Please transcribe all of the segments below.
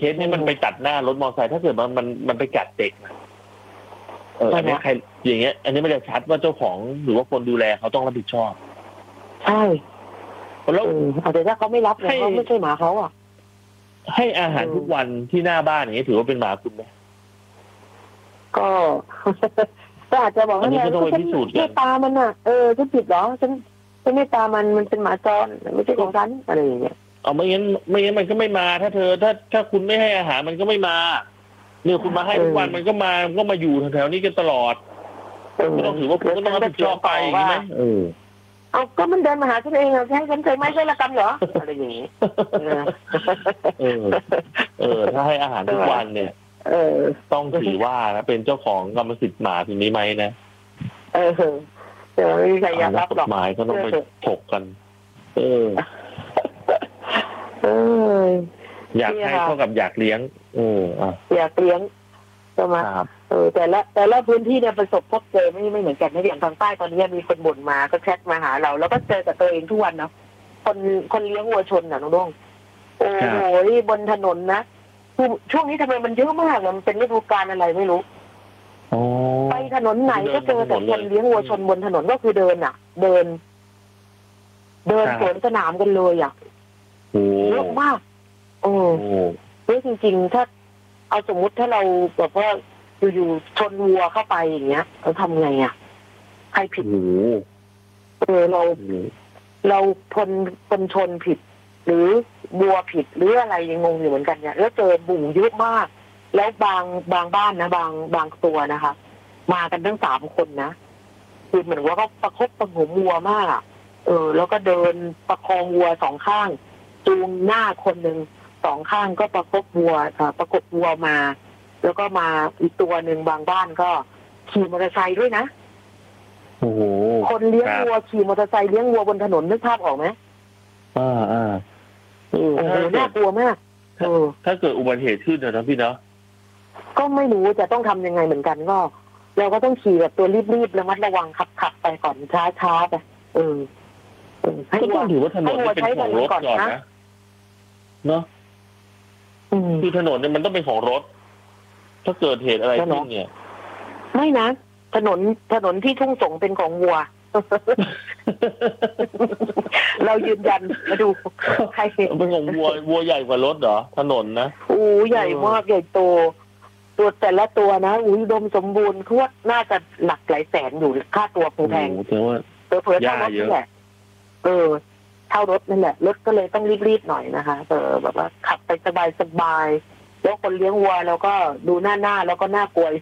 สนี้มันไปตัดหน้ารถมอเตอร์ไซค์ถ้าเกิดมันไปกัดเด็กอันนี้ใครอย่างเงี้ยอันนี้ไม่ได้ชัดว่าเจ้าของหรือว่าคนดูแลเขาต้องรับผิดชอบใช่แล้วแต่ถ้าเขาไม่รับเนี่ยเขาไม่ใช่หมาเขาอ่ะให้อาหารทุกวันที่หน้าบ้านอย่างนี้ถือว่าเป็นหมาคุณไหมก็อาจจะบอกว่าเนี่ยไม่ตามันอ่ะฉันผิดเหรอฉันไม่ตามันเป็นหมาจรไม่ใช่ของฉันอะไรอย่างเงี้ยไม่งั้นมันก็ไม่มาถ้าคุณไม่ให้อาหารมันก็ไม่มาเนี่ยคุณมาให้ทุกวันมันก็มาอยู่แถวๆนี้กันตลอดก็ต้องถือว่าคุณก็ต้องรับผิดชอบไปใช่ไหมเอาก็มันเดินมาหาฉันเองอ่ะให้ฉันเคยไม่ใช่ละกันเหรออะไรอย่างนี้ถ้าให้อาหารทุกวันเนี่ยต้องถือว่านะเป็นเจ้าของกรรมสิทธิ์หมาทีนี้ไหมนะเดี๋ยวไม่มีใครอยากรับหรอกกฎหมายก็ต้องไปถกกันอยากให้เท่ากับอยากเลี้ยงอยากเลี้ยงใช่ไหมแต่ละพื้นที่เนี่ยประสบพบเจอไม่เหมือนกันนะอย่างทางใต้ตอนนี้มีคนบ่นมาก็แชทมาหาเราแล้วก็เจอกับตัวเองทุกวันเนาะคนเลี้ยงวัวชนน่ะน้องดงโอ้โหบนถนนนะช่วงนี้ทำไมมันเยอะมากมันเป็นฤดูกาลอะไรไม่รู้ไปถนนไหนก็เจอแต่คนเลี้ยงวัวชนบนถนนก็คือเดินสวนสนามกันเลยอ่ะเยอะมากเยอะจริงๆถ้าเอาสมมุติถ้าเราแบบว่าอยู่ชนวัวเข้าไปอย่างเงี้ยเราทำไงอ่ะใครผิดเราคนชนผิดหรือวัวผิดหรืออะไรยังงงอยู่เหมือนกันเนี่ยแล้วเจอบุ่งเยอะมากแล้วบางบ้านนะบางตัวนะคะมากันทั้ง3 คนนะคือเหมือนว่าเขาประคบประหงมวัวมากแล้วก็เดินประคองวัว2 ข้างจูงหน้าคนหนึ่ง2 ข้างก็ประกบวัวมาแล้วก็มาอีกตัวหนึ่งบางบ้านก็ขี่มอเตอร์ไซค์ด้วยนะคนเลี้ยงวัวขี่มอเตอร์ไซค์เลี้ยงวัวบนถนนนึกภาพออกไหมน่ากลัวมากถ้าเกิดอุบัติเหตุขึ้นนะพี่เนาะก็ไม่รู้จะต้องทำยังไงเหมือนกันก็เราก็ต้องขี่แบบตัวรีบๆระมัดระวังขับไปก่อนช้าไปให้ต้องถือว่าถนนเป็นของรถก่อนนะเนาะคือถนนเนี่ยมันต้องเป็นของรถถ้าเกิดเหตุอะไรขึ้นเนี่ยไม่นะถนนที่ทุ่งสงเป็นของวัวเรายืนยันมาดูใครเป็นของวัวใหญ่กว่ารถเหรอถนนนะใหญ่มากใหญ่โตตัวแต่ละตัวนะดมสมบูรณ์ทวดน่าจะหลักหลายแสนอยู่ค่าตัวแพงแต่ว่าเผลอๆเท่ารถนี่แหละเท่ารถนั่นแหละรถก็เลยต้องรีบๆหน่อยนะคะแบบว่าขับไปสบายแล้วคนเลี้ยงวัวแล้วก็ดูหน้าแล้วก็น่ากลัว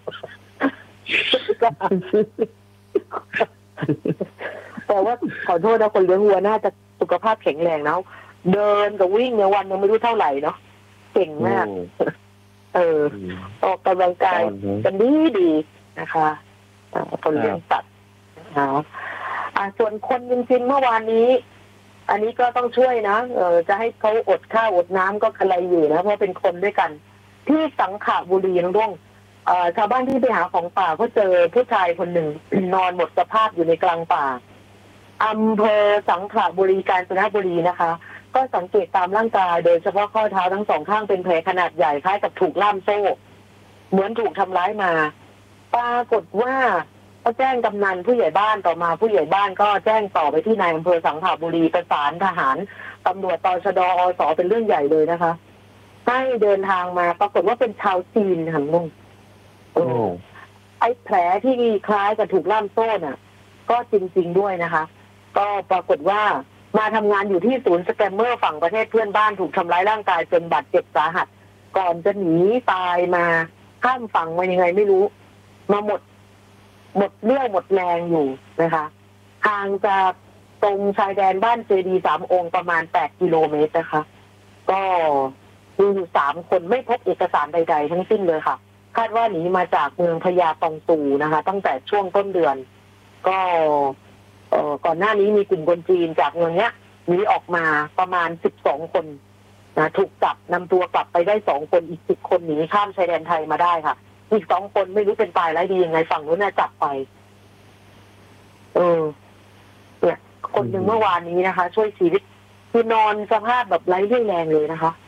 แต่ว่าขอโทษนะคนเลี้ยงวัวน่าจะสุขภาพแข็งแรงนะเดินกับวิ่งในวันยังไม่รู้เท่าไหร่เนาะเก่งมากออกกำลังกายกันดีนะคะคนเลี้ยงสัตว์ส่วนคนจริงๆเมื่อวานนี้อันนี้ก็ต้องช่วยนะจะให้เขาอดข้าวอดน้ำก็อะไรอยู่นะเพราะเป็นคนด้วยกันที่สังขบุรีน้องด้วงชาวบ้านที่ไปหาของป่าก็เจอผู้ชายคนหนึ่ง นอนหมดสภาพอยู่ในกลางป่าอำเภอสังขบุรีกาญจนบุรีนะคะก็สังเกตตามร่างกายโดยเฉพาะข้อเท้าทั้ง2 ข้างเป็นแผลขนาดใหญ่คล้ายกับถูกล่ามโซ่เหมือนถูกทำร้ายมาปรากฏว่าก็แจ้งกำนันผู้ใหญ่บ้านต่อมาผู้ใหญ่บ้านก็แจ้งต่อไปที่นายอำเภอสังขบุรีประสานทหารตำรวจตชด.อส.เป็นเรื่องใหญ่เลยนะคะให้เดินทางมาปรากฏว่าเป็นชาวจีนค่ะลุงไอ้แผลที่คล้ายกับถูกล่ามโซ่น่ะก็จริงๆด้วยนะคะก็ปรากฏว่ามาทำงานอยู่ที่ศูนย์สแกมเมอร์ฝั่งประเทศเพื่อนบ้านถูกทำร้ายร่างกายจนบาดเจ็บสาหัสก่อนจะหนีตายมาข้ามฝั่งมายังไงไม่รู้มาหมดเรี่ยวหมดแรงอยู่นะคะห่างจากตรงชายแดนบ้านเจดีย์3 องค์ประมาณ8 กิโลเมตรนะคะก็มีอยู่3 คนไม่พบเอกสารใดๆทั้งสิ้นเลยค่ะคาดว่าหนีมาจากเมืองพญาตองตูนะคะตั้งแต่ช่วงต้นเดือนก็ก่อนหน้านี้มีกลุ่มคนจีนจากเมืองเนี้ยหนีออกมาประมาณ12 คนนะถูกจับนำตัวกลับไปได้2 คนอีก10 คนหนีข้ามชายแดนไทยมาได้ค่ะอีก2 คนไม่รู้เป็นตายร้ายดียังไงฝั่งนู้นน่ะจับไปเนี่ยคนหนึ่งเมื่อวานนี้นะคะช่วยชีวิตคือนอนสภาพแบบไร้เรี่ยวแรงเลยนะคะ